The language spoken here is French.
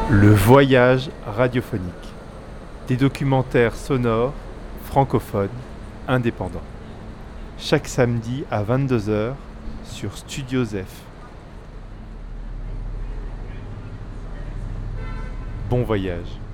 Le voyage radiophonique. Des documentaires sonores, francophones, indépendants. Chaque samedi à 22h sur Studio Zef. Bon voyage.